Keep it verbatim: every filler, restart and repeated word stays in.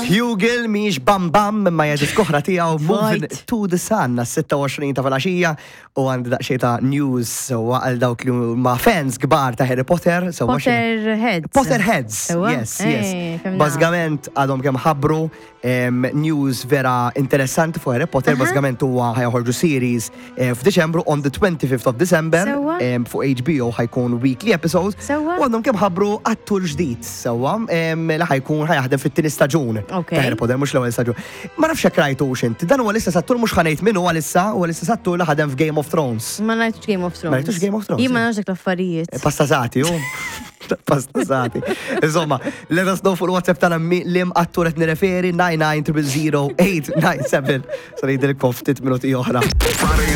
Hugel miex bam bam ma jadis koħra tiegħu Moving to the Sun għas-sitta u għoxrin ta' filgħaxija u għandi daqsxejn ta' news sewwa għal dawk li ma' fans kbar ta' Harry Potter. Potterheads. Potterheads, yes, yes. Bażikament għadhom kemm ħabbru news vera interessanti fuq Harry Potter, bażikament huwa ħajħorġu series f'Diċembru on the twenty-fifth of December fuq H B O ħajkun weekly episode. U għandhom kemm ħabbru attur ġdid sewwa li ħajkun ħajaħdem fit-tieni staġun ta' Harry Potter mhux l-ewwel staġun. Ma nafx hekk rajtux inti, dan huwa l-istess attur mhux ħanejt minnu huwa issa huwa l-istess attur li ħadem f'Game of Thrones. Ma ngħidx Game of Thrones. Ma ngħidx Game of Thrones. Jien ma nafx l-affarijiet. Pastazati, hu. Pastazati. Insomma, let us know fuq WhatsApp tagħna lim attur qed nirreferi nine nine zero zero eight nine seven. Sa ngħidilkom ftit minuti oħra.